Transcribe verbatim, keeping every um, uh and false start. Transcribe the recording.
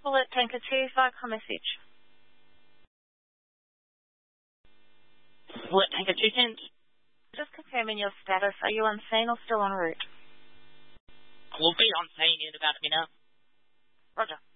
Bullet Tanker two, Viacom message. Bullet Tanker two sent. Just confirming your status. Are you on scene or still en route? We'll be on scene in about a minute. Roger.